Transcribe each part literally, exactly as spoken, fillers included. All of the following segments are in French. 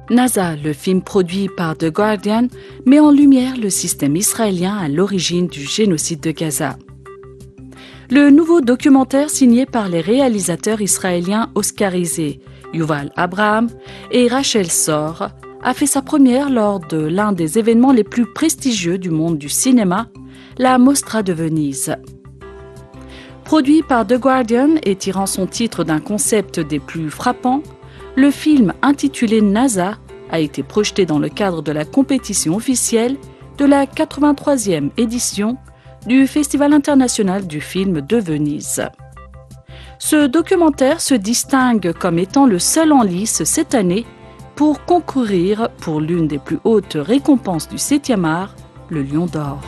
NASA, le film produit par The Guardian, met en lumière le système israélien à l'origine du génocide de Gaza. Le nouveau documentaire signé par les réalisateurs israéliens oscarisés Yuval Abraham et Rachel Sor a fait sa première lors de l'un des événements les plus prestigieux du monde du cinéma, la Mostra de Venise. Produit par The Guardian et tirant son titre d'un concept des plus frappants, le film intitulé NASA a été projeté dans le cadre de la compétition officielle de la quatre-vingt-troisième édition du Festival international du film de Venise. Ce documentaire se distingue comme étant le seul en lice cette année pour concourir pour l'une des plus hautes récompenses du septième art, le Lion d'Or.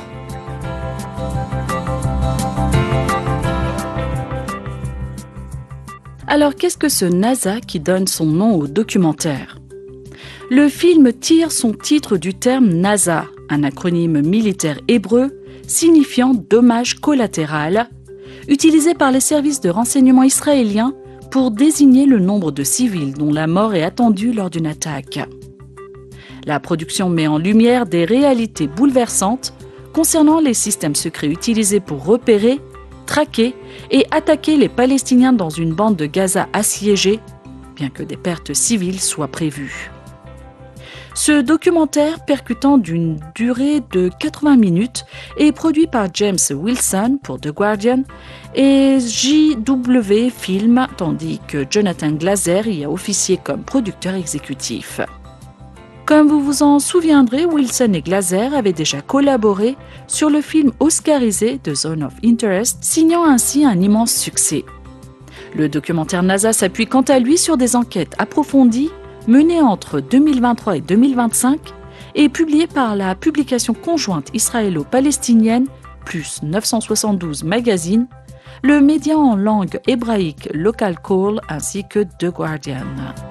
Alors qu'est-ce que ce NASA qui donne son nom au documentaire ? Le film tire son titre du terme NASA, un acronyme militaire hébreu signifiant dommage collatéral, utilisé par les services de renseignement israéliens pour désigner le nombre de civils dont la mort est attendue lors d'une attaque. La production met en lumière des réalités bouleversantes concernant les systèmes secrets utilisés pour repérer, traquer et attaquer les Palestiniens dans une bande de Gaza assiégée, bien que des pertes civiles soient prévues. Ce documentaire, percutant d'une durée de quatre-vingts minutes, est produit par James Wilson pour The Guardian et J W Film, tandis que Jonathan Glazer y a officié comme producteur exécutif. Comme vous vous en souviendrez, Wilson et Glazer avaient déjà collaboré sur le film oscarisé The Zone of Interest, signant ainsi un immense succès. Le documentaire NASA s'appuie quant à lui sur des enquêtes approfondies menées entre deux mille vingt-trois et deux mille vingt-cinq et publié par la publication conjointe israélo-palestinienne plus neuf cent soixante-douze Magazine, le média en langue hébraïque Local Call ainsi que The Guardian.